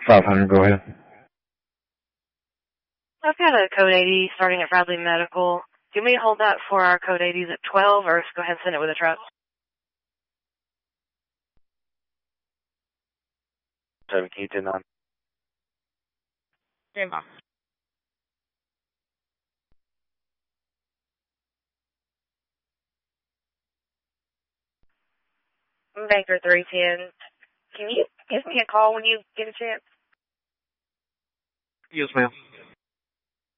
500, go ahead. I've got a code 80 starting at Bradley Medical. Do you want me to hold that for our code 80s at 12, or go ahead and send it with a truck? 17-9. Stand by. Banker 310. Can you give me a call when you get a chance? Yes, ma'am.